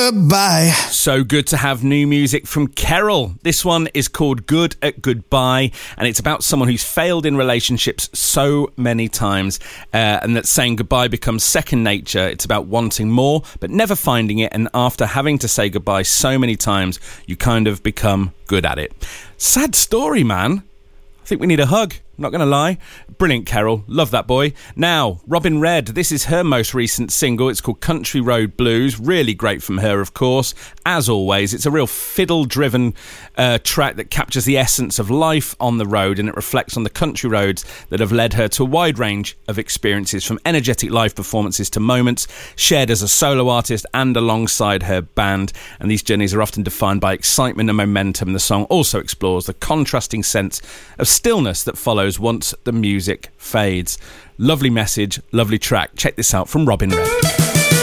goodbye. So good to have new music from Kerrol. This one is called Good at Goodbye, and it's about someone who's failed in relationships so many times, and that saying goodbye becomes second nature. It's about wanting more, but never finding it, and after having to say goodbye so many times, you kind of become good at it. Sad story, man. I think we need a hug. I'm not going to lie. Brilliant, Kerrol. Love that boy. Now, Robin Redd. This is her most recent single. It's called Country Road Blues. Really great from her, of course. As always, it's a real fiddle-driven track that captures the essence of life on the road, and it reflects on the country roads that have led her to a wide range of experiences, from energetic live performances to moments shared as a solo artist and alongside her band. And these journeys are often defined by excitement and momentum. The song also explores the contrasting sense of stillness that follows once the music fades. Lovely message, lovely track. Check this out from Robin Redd.